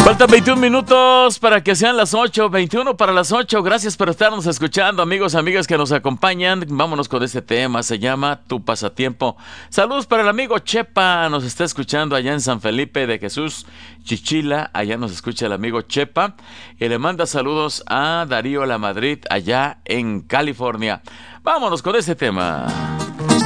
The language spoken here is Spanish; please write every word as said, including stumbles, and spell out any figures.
Faltan veintiún minutos para que sean las ocho, veintiuno para las ocho. Gracias por estarnos escuchando, amigos, amigas que nos acompañan. Vámonos con este tema, se llama Tu Pasatiempo. Saludos para el amigo Chepa, nos está escuchando allá en San Felipe de Jesús, Chichila. Allá nos escucha el amigo Chepa y le manda saludos a Darío La Madrid allá en California. Vámonos con este tema.